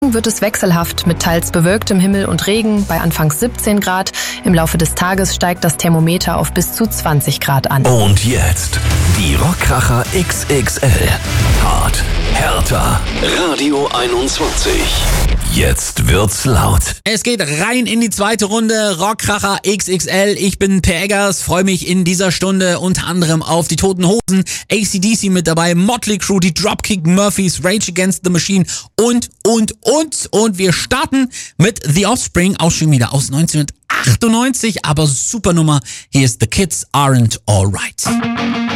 wird es wechselhaft mit teils bewölktem Himmel und Regen bei anfangs 17 Grad. Im Laufe des Tages steigt das Thermometer auf bis zu 20 Grad an. Und jetzt die Rockkracher XXL. Hart, härter, Radio 21. Jetzt wird's laut. Es geht rein in die zweite Runde. Rockkracher XXL. Ich bin Per Eggers, freue mich in dieser Stunde unter anderem auf die Toten Hosen, AC/DC mit dabei, Motley Crue, die Dropkick Murphys, Rage Against the Machine und. Und wir starten mit The Offspring, auch schon wieder aus 1998, aber super Nummer. Hier ist The Kids Aren't Alright.